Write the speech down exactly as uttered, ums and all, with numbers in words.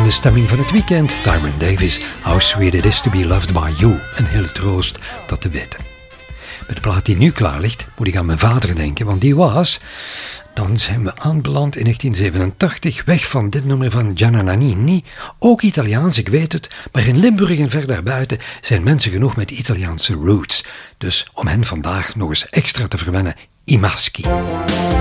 de stemming van het weekend. Tyrone Davis, How Sweet It Is To Be Loved By You. Een hele troost dat te weten. Met de plaat die nu klaar ligt, moet ik aan mijn vader denken, want die was... Dan zijn we aanbeland in negentien zevenentachtig, weg van dit nummer van Gianna Nannini. Ook Italiaans, ik weet het, maar in Limburg en ver daarbuiten zijn mensen genoeg met Italiaanse roots. Dus om hen vandaag nog eens extra te verwennen, I Maschi.